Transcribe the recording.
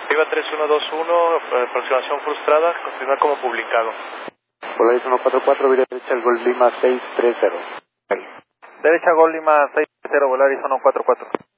Viva 3121, aproximación frustrada, confirmar como publicado. Polaris 144, vía derecha, el Gol Lima 630. Derecha Gol Lima 630, Volaris 144.